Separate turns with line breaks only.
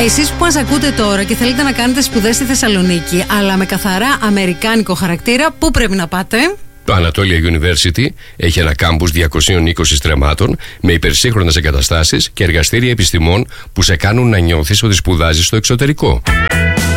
Εσείς που μας ακούτε τώρα και θέλετε να κάνετε σπουδές στη Θεσσαλονίκη, αλλά με καθαρά αμερικάνικο χαρακτήρα, πού πρέπει να πάτε?
Το Anatolia University έχει ένα κάμπους 220 στρεμμάτων με υπερσύγχρονες εγκαταστάσεις και εργαστήρια επιστημών που σε κάνουν να νιώθεις ότι σπουδάζεις στο εξωτερικό.